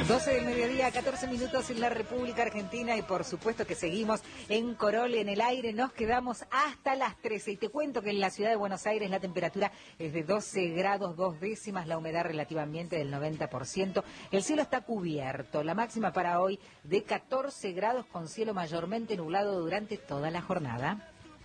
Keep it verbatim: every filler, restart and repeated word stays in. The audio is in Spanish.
doce del mediodía, catorce minutos en la República Argentina y por supuesto que seguimos en Corol en el aire, nos quedamos hasta las trece y te cuento que en la ciudad de Buenos Aires la temperatura es de doce grados dos décimas, la humedad relativa ambiente del noventa por ciento, el cielo está cubierto, la máxima para hoy de catorce grados con cielo mayormente nublado durante toda la jornada.